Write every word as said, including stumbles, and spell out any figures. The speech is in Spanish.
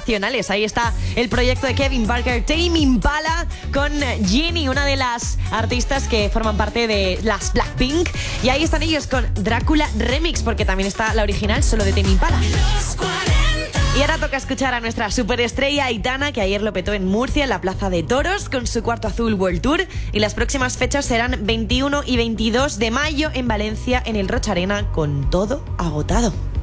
nacionales. Ahí está el proyecto de Kevin Parker, Tame Impala, con Jennie, una de las artistas que forman parte de las Blackpink. Y ahí están ellos con Drácula Remix, porque también está la original solo de Tame Impala. Y ahora toca escuchar a nuestra superestrella Aitana, que ayer lo petó en Murcia, en la Plaza de Toros, con su Cuarto Azul World Tour. Y las próximas fechas serán veintiuno y veintidós de mayo en Valencia, en el Roch Arena, con todo agotado.